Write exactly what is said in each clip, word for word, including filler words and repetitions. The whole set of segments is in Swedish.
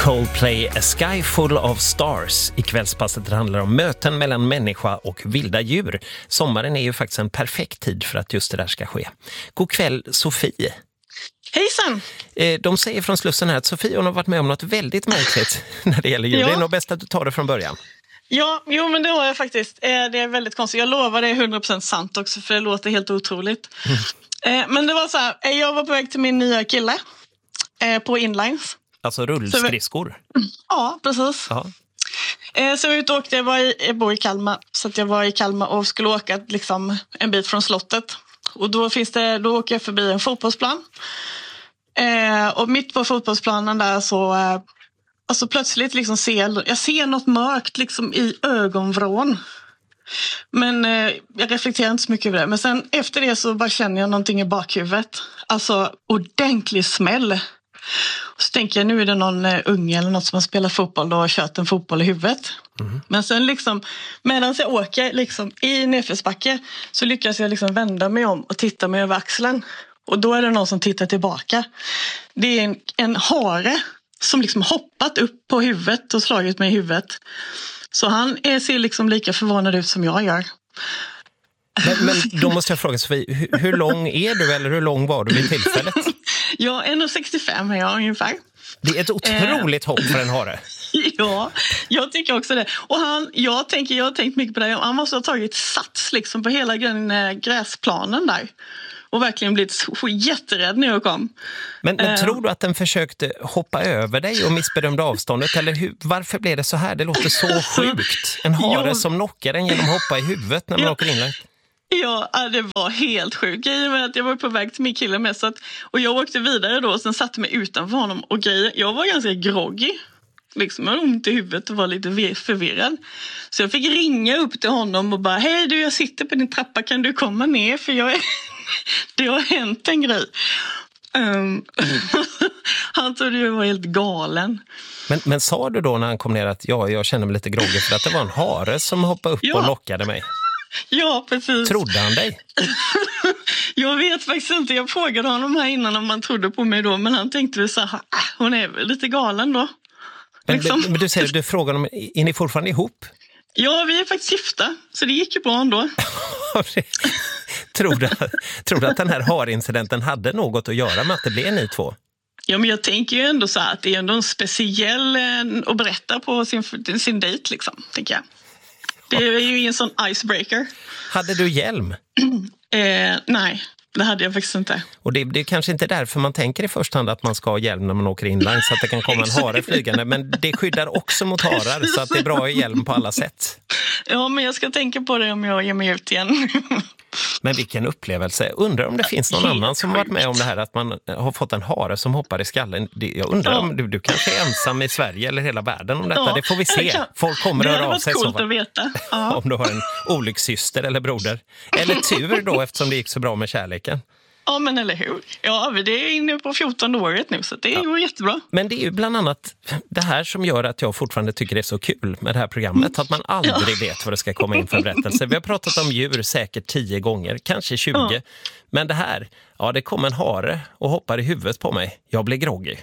Coldplay, A Sky Full of Stars. I kvällspasset handlar om möten mellan människa och vilda djur. Sommaren är ju faktiskt en perfekt tid för att just det där ska ske. God kväll, Sofie. Hejsan! De säger från Slussen här att Sofie hon har varit med om något väldigt märkligt när det gäller djur. Ja. Det är nog bäst att du tar det från början. Ja, jo men det har jag faktiskt. Det är väldigt konstigt. Jag lovar det är hundra procent sant också för det låter helt otroligt. Mm. Men det var så här, jag var på väg till min nya kille på inlines. Alltså rullskridskor? Ja, precis. Ja. Så jag var ute och åkte, jag, var i, jag bor i Kalmar, så att jag var i Kalmar och skulle åka liksom, en bit från slottet. Och då, finns det, då åker jag förbi en fotbollsplan. Eh, och mitt på fotbollsplanen där så eh, alltså plötsligt liksom ser jag ser något mörkt liksom i ögonvrån. Men eh, jag reflekterar inte så mycket över det. Men sen efter det så bara känner jag någonting i bakhuvudet. Alltså ordentlig smäll. Och så tänker jag, nu är det någon uh, unge eller något som har spelat fotboll och har kört en fotboll i huvudet. Mm. Men sen liksom, medan jag åker liksom i nedförsbacke så lyckas jag liksom vända mig om och titta mig över axeln. Och då är det någon som tittar tillbaka. Det är en, en hare som liksom hoppat upp på huvudet och slagit mig i huvudet. Så han är, ser liksom lika förvånad ut som jag gör. Men, men då måste jag fråga Sofie, hur, hur lång är du eller hur lång var du vid tillfället? Jag är nog sextiofem är jag ungefär. Det är ett otroligt eh. hopp för en hare. Ja, jag tycker också det. Och han, jag, tänker, jag har tänkt mycket på det. Han måste ha tagit sats liksom på hela den gräsplanen där. Och verkligen blivit jätterädd när jag kom. Men, men uh, tror du att den försökte hoppa över dig och missbedömde avståndet? Eller hur, varför blev det så här? Det låter så sjukt. En hare jag, som knockar den genom att hoppa i huvudet när man ja, åker in. Ja, det var helt sjukt. Grejen var att jag var på väg till min kille med. Så att, och jag åkte vidare då och sen satte mig utanför honom. Och grejer, jag var ganska groggy. Liksom, jag hade ont i huvudet och var lite förvirrad. Så jag fick ringa upp till honom och bara, hej du, jag sitter på din trappa, kan du komma ner? För jag är... det har hänt en grej. Um, han trodde jag var helt galen. Men, men sa du då när han kom ner att ja, jag känner mig lite groggy för att det var en hare som hoppade upp ja. och lockade mig? Ja, precis. Trodde han dig? Jag vet faktiskt inte. Jag frågade honom här innan om han trodde på mig då. Men han tänkte väl så här, hon är väl lite galen då. Men, liksom. men du säger, du frågar om, är ni fortfarande ihop? Ja, vi är faktiskt gifta. Så det gick ju bra ändå. tror, du, tror du att den här harincidenten hade något att göra med att det blev ni två? Ja, men jag tänker ju ändå så här att det är ändå en speciell eh, att berätta på sin, sin dejt liksom, tänker jag. Det är ju en sån icebreaker. Hade du hjälm? eh, nej, det hade jag faktiskt inte. Och det, det är kanske inte därför man tänker i första hand att man ska ha hjälm när man åker inline så att det kan komma en hare flygande. Men det skyddar också mot harar så att det är bra i hjälm på alla sätt. Ja, men jag ska tänka på det om jag ger mig ut igen. Men vilken upplevelse. Undrar om det finns någon annan som har varit med om det här att man har fått en hare som hoppar i skallen. Jag undrar ja. om du, du kanske är ensam i Sverige eller hela världen om detta. Ja. Det får vi se. Folk kommer att höra av sig. Det hade varit coolt att veta. Ja. Om du har en olyckssyster eller broder. Eller tur då eftersom det gick så bra med kärleken. Ja, men eller hur? Ja, det är inne på fjortonde året nu så det ja. går jättebra. Men det är ju bland annat det här som gör att jag fortfarande tycker det är så kul med det här programmet. Att man aldrig ja. vet vad det ska komma in för berättelser. Vi har pratat om djur säkert tio gånger, kanske tjugo. Ja. Men det här, ja det kom en hare och hoppar i huvudet på mig. Jag blir groggy.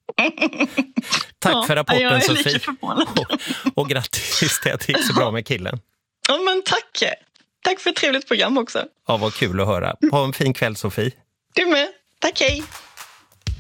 Tack ja, för rapporten, jag är Sofie. Lite förvånad. Och, och grattis till att det gick så bra med killen. Ja, men tack. Tack för ett trevligt program också. Ja, vad kul att höra. Ha en fin kväll, Sofie. Du med. Tack, hej.